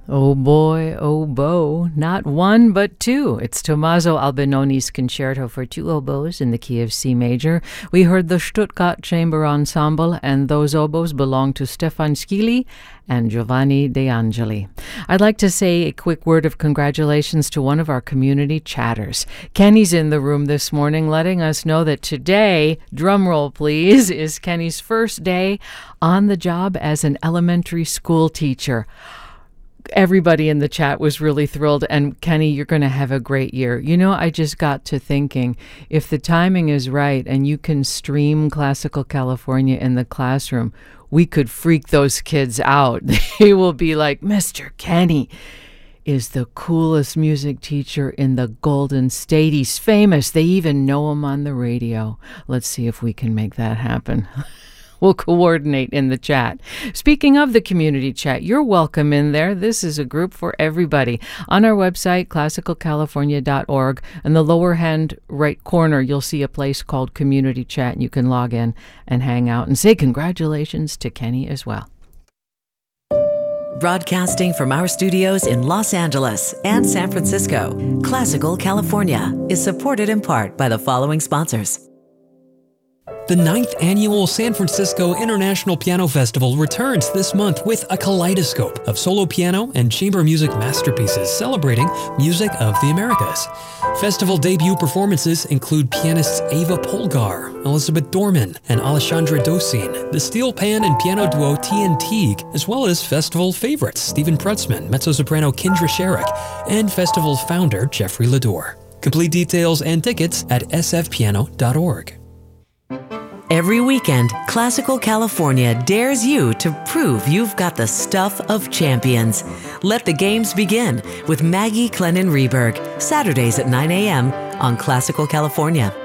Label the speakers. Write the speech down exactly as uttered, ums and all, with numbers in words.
Speaker 1: Oh boy, oh bow, not one but two. It's Tommaso Albinoni's Concerto for Two Oboes in the key of C major. We heard the Stuttgart Chamber Ensemble, and those oboes belong to Stefan Schily and Giovanni De Angeli. I'd like to say a quick word of congratulations to one of our community chatters. Kenny's in the room this morning letting us know that today, drumroll please, is Kenny's first day on the job as an elementary school teacher. Everybody in the chat was really thrilled, and Kenny, you're going to have a great year. You know, I just got to thinking, if the timing is right and you can stream Classical California in the classroom, we could freak those kids out. They will be like, Mister Kenny is the coolest music teacher in the Golden State. He's famous. They even know him on the radio. Let's see if we can make that happen. We'll coordinate in the chat. Speaking of the community chat, you're welcome in there. This is a group for everybody. On our website, classical california dot org, in the lower hand right corner, you'll see a place called Community Chat, and you can log in and hang out and say congratulations to Kenny as well.
Speaker 2: Broadcasting from our studios in Los Angeles and San Francisco, Classical California is supported in part by the following sponsors.
Speaker 3: The ninth Annual San Francisco International Piano Festival returns this month with a kaleidoscope of solo piano and chamber music masterpieces celebrating music of the Americas. Festival debut performances include pianists Ava Polgar, Elizabeth Dorman, and Alessandra Dosin, the steel pan and piano duo T N Teague, as well as festival favorites Stephen Prutzman, mezzo-soprano Kindra Sherrick, and festival founder Jeffrey Lador. Complete details and tickets at s f piano dot org.
Speaker 2: Every weekend, Classical California dares you to prove you've got the stuff of champions. Let the games begin with Maggie Clennon Rehberg, Saturdays at nine a.m. on Classical California.